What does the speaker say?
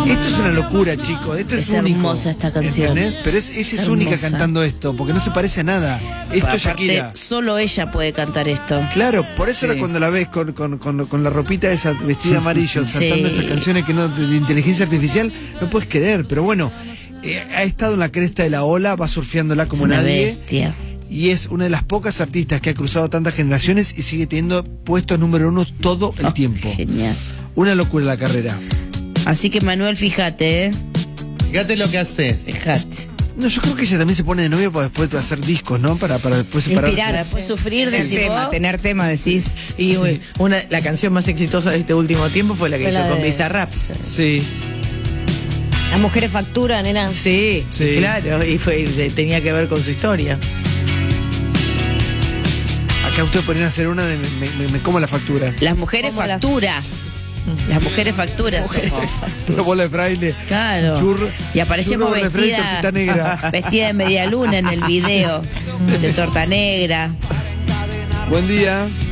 Esto es una locura, chicos. Esto es único. Hermosa esta canción. ¿Entendés? Pero ella es única cantando esto, porque no se parece a nada. Esto es Aparte, Shakira. solo ella puede cantar esto. Claro, por eso ahora cuando la ves con la ropita esa vestida amarillo, cantando esas canciones que no de inteligencia artificial, no puedes creer. Pero bueno, ha estado en la cresta de la ola, va surfeándola como una nadie. bestia. Y es una de las pocas artistas que ha cruzado tantas generaciones y sigue teniendo puestos número 1 todo el tiempo. Genial. Una locura la carrera. Así que Manuel, fíjate, Fíjate lo que hace. fíjate. No, yo creo que ella también se pone de novia para después hacer discos, ¿no? Para después separarse. Inspirarse. Después sufrir, decís vos. Tener tema, decís. Y la canción más exitosa de este último tiempo fue la que Fue hizo la con de- Bizarrap. Sí. Las mujeres facturan, era. Sí, Sí. claro, y tenía que ver con su historia. Acá ustedes podrían hacer una de me como las facturas. Las mujeres ¿Cómo las- factura. Las mujeres facturas. Una bola de fraile. Claro. Y aparecemos churro, refresco, vestida, tortita negra. vestida de media luna en el video de torta negra. Buen día.